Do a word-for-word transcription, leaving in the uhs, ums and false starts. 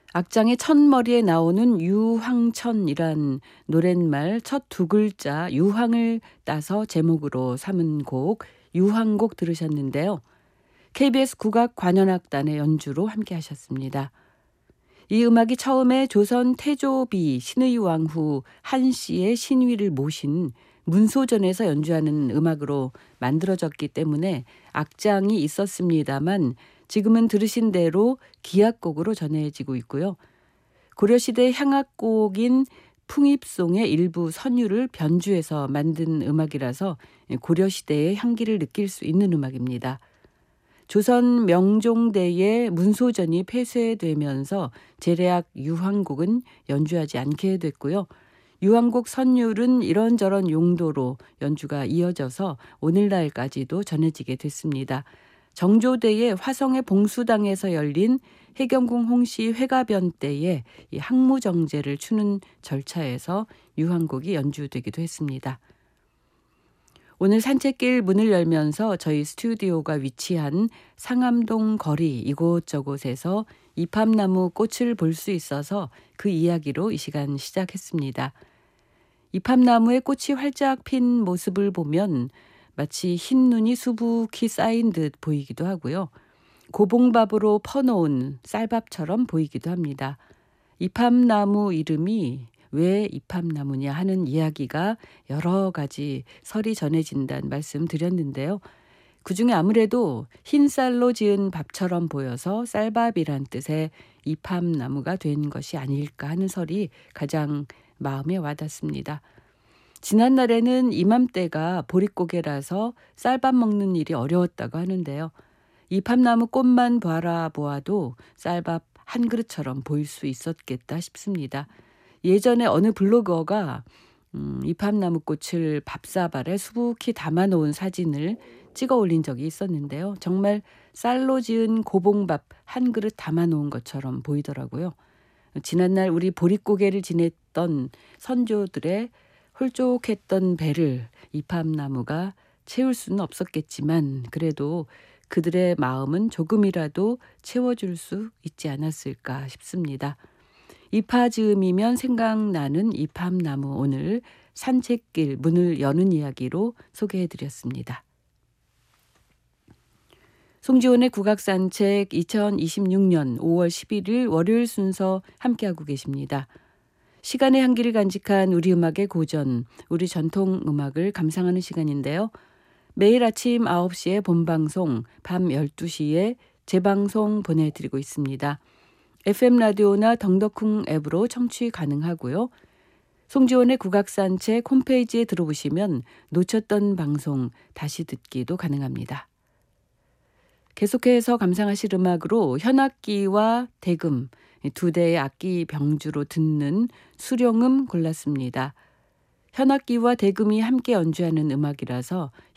악장의 첫머리에 나오는 유황천이란 노랫말 첫 두 글자 유황을 따서 제목으로 삼은 곡 유황곡 들으셨는데요. 케이비에스 국악 관현악단의 연주로 함께 하셨습니다. 이 음악이 처음에 조선 태조비 신의왕 후 한씨의 신위를 모신 문소전에서 연주하는 음악으로 만들어졌기 때문에 악장이 있었습니다만 지금은 들으신 대로 기악곡으로 전해지고 있고요. 고려시대 향악곡인 풍입송의 일부 선율을 변주해서 만든 음악이라서 고려시대의 향기를 느낄 수 있는 음악입니다. 조선 명종대의 문소전이 폐쇄되면서 재래악 유황곡은 연주하지 않게 됐고요. 유황곡 선율은 이런저런 용도로 연주가 이어져서 오늘날까지도 전해지게 됐습니다. 정조대의 화성의 봉수당에서 열린 해경궁 홍씨 회가변 때에 이 항무정제를 추는 절차에서 유황곡이 연주되기도 했습니다. 오늘 산책길 문을 열면서 저희 스튜디오가 위치한 상암동 거리 이곳저곳에서 이팝나무 꽃을 볼 수 있어서 그 이야기로 이 시간 시작했습니다. 이팝나무에 꽃이 활짝 핀 모습을 보면 마치 흰 눈이 수북히 쌓인 듯 보이기도 하고요. 고봉밥으로 퍼놓은 쌀밥처럼 보이기도 합니다. 이팝나무 이름이 왜 이팝나무냐 하는 이야기가 여러 가지 설이 전해진다는 말씀 드렸는데요. 그중에 아무래도 흰 쌀로 지은 밥처럼 보여서 쌀밥이란 뜻의 이팝나무가 된 것이 아닐까 하는 설이 가장 마음에 와닿습니다. 지난날에는 이맘때가 보릿고개라서 쌀밥 먹는 일이 어려웠다고 하는데요. 이팝나무 꽃만 바라보아도 쌀밥 한 그릇처럼 보일 수 있었겠다 싶습니다. 예전에 어느 블로거가 음, 이팝나무 꽃을 밥사발에 수북히 담아놓은 사진을 찍어 올린 적이 있었는데요. 정말 쌀로 지은 고봉밥 한 그릇 담아놓은 것처럼 보이더라고요. 지난날 우리 보릿고개를 지냈던 선조들의 홀쭉했던 배를 이팝나무가 채울 수는 없었겠지만 그래도 그들의 마음은 조금이라도 채워줄 수 있지 않았을까 싶습니다. 이파즈음이면 생각나는 이팝나무 오늘 산책길 문을 여는 이야기로 소개해드렸습니다. 송지원의 국악산책 이천이십육 년 오월 십일일 월요일 순서 함께하고 계십니다. 시간의 향기를 간직한 우리 음악의 고전, 우리 전통 음악을 감상하는 시간인데요. 매일 아침 아홉 시에 본방송, 밤 열두 시에 재방송 보내드리고 있습니다. 에프엠 라디오나 덩덕쿵 앱으로 청취 가능하고요. 송지원의 국악산책 홈페이지에 들어오시면 놓쳤던 방송 다시 듣기도 가능합니다. 계속해서 감상하실 음악으로 현악기와 대금 두 대의 악기 병주로 듣는 수령음 골랐습니다. 현악기와 대금이 함께 연주하는 음악이라서